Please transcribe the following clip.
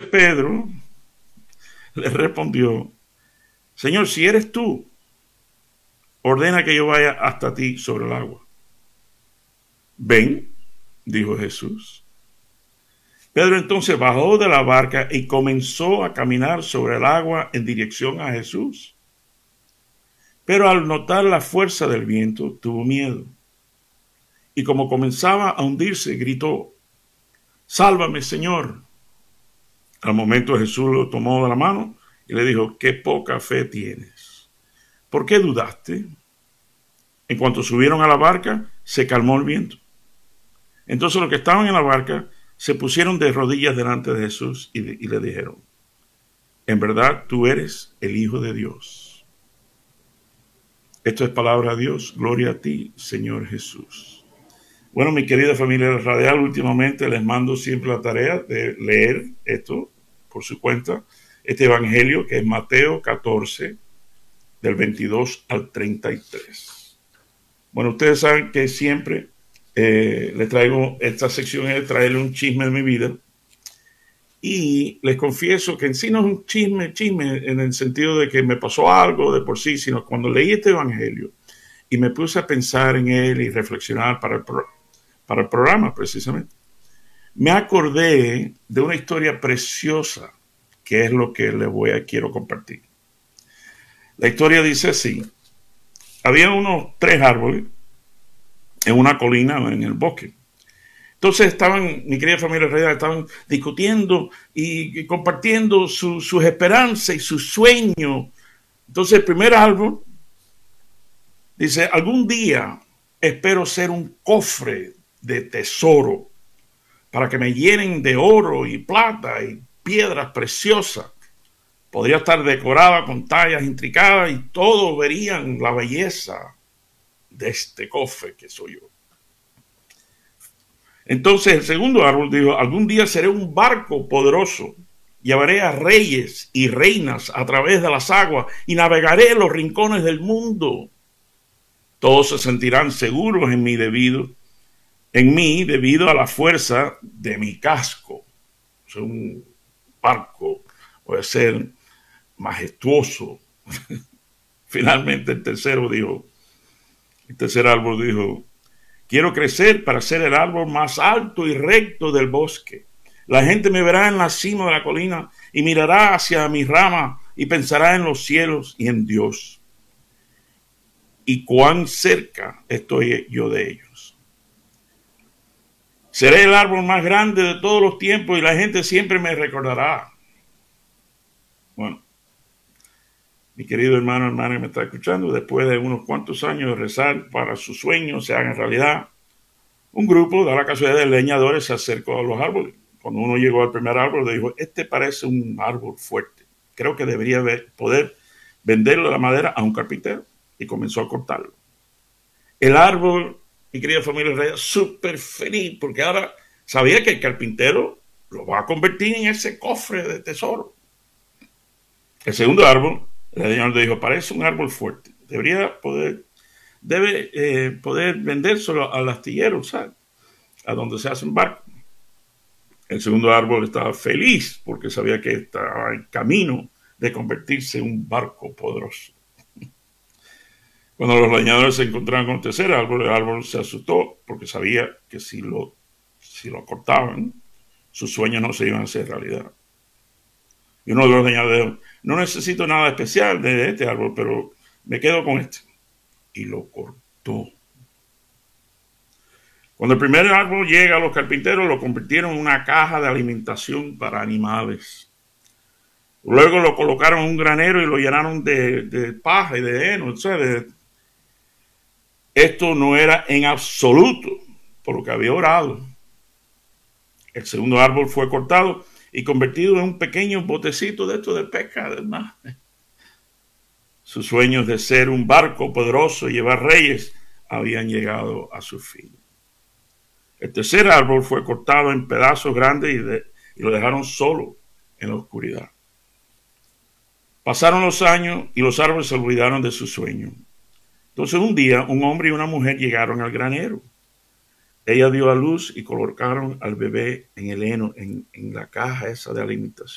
Pedro le respondió: Señor, si eres tú, ordena que yo vaya hasta ti sobre el agua. Ven, dijo Jesús. Pedro entonces bajó de la barca y comenzó a caminar sobre el agua en dirección a Jesús. Pero al notar la fuerza del viento, tuvo miedo. Y como comenzaba a hundirse, gritó: Sálvame, Señor. Al momento Jesús lo tomó de la mano y le dijo: Qué poca fe tienes. ¿Por qué dudaste? En cuanto subieron a la barca, se calmó el viento. Entonces los que estaban en la barca se pusieron de rodillas delante de Jesús y le dijeron: En verdad tú eres el Hijo de Dios. Esto es palabra de Dios. Gloria a ti, Señor Jesús. Bueno, mi querida familia radial, últimamente les mando siempre la tarea de leer esto por su cuenta, este evangelio que es Mateo 14, del 22 al 33. Bueno, ustedes saben que siempre les traigo esta sección, es traerle un chisme de mi vida. Y les confieso que en sí no es un chisme en el sentido de que me pasó algo de por sí, sino cuando leí este evangelio y me puse a pensar en él y reflexionar para el programa precisamente, me acordé de una historia preciosa que es lo que quiero compartir. La historia dice así: había unos 3 árboles en una colina en el bosque. Entonces mi querida familia real, estaban discutiendo y compartiendo sus esperanzas y sus sueños. Entonces el primer árbol dice: algún día espero ser un cofre de tesoro para que me llenen de oro y plata y piedras preciosas. Podría estar decorada con tallas intricadas y todos verían la belleza de este cofre que soy yo. Entonces el segundo árbol dijo: algún día seré un barco poderoso, llevaré a reyes y reinas a través de las aguas y navegaré los rincones del mundo. Todos se sentirán seguros en mí debido a la fuerza de mi casco. Es un barco, puede ser majestuoso. Finalmente el tercer árbol dijo: quiero crecer para ser el árbol más alto y recto del bosque. La gente me verá en la cima de la colina y mirará hacia mis ramas y pensará en los cielos y en Dios. Y cuán cerca estoy yo de ellos. Seré el árbol más grande de todos los tiempos y la gente siempre me recordará. Bueno, mi querido hermana que me está escuchando, después de unos cuantos años de rezar para sus sueños se hagan realidad, un grupo, da la casualidad de leñadores, se acercó a los árboles. Cuando uno llegó al primer árbol, le dijo: este parece un árbol fuerte. Creo que debería poder venderle la madera a un carpintero. Y comenzó a cortarlo. El árbol, mi querida familia, súper feliz, porque ahora sabía que el carpintero lo va a convertir en ese cofre de tesoro. El segundo árbol, el señor le dijo: parece un árbol fuerte. Debe poder vendérselo al astillero, ¿sabes? A donde se hacen barcos. El segundo árbol estaba feliz porque sabía que estaba en camino de convertirse en un barco poderoso. Cuando los leñadores se encontraron con el tercer árbol, el árbol se asustó porque sabía que si lo cortaban, sus sueños no se iban a hacer realidad. Y uno de los leñadores dijo: no necesito nada especial de este árbol, pero me quedo con este. Y lo cortó. Cuando el primer árbol llega, los carpinteros lo convirtieron en una caja de alimentación para animales. Luego lo colocaron en un granero y lo llenaron de paja y de heno. Esto no era en absoluto por lo que había orado. El segundo árbol fue cortado y convertido en un pequeño botecito de pesca del mar. Sus sueños de ser un barco poderoso y llevar reyes habían llegado a su fin. El tercer árbol fue cortado en pedazos grandes y lo dejaron solo en la oscuridad. Pasaron los años y los árboles se olvidaron de su sueño. Entonces un día un hombre y una mujer llegaron al granero. Ella dio a luz y colocaron al bebé en el heno, en la caja esa de alimentación.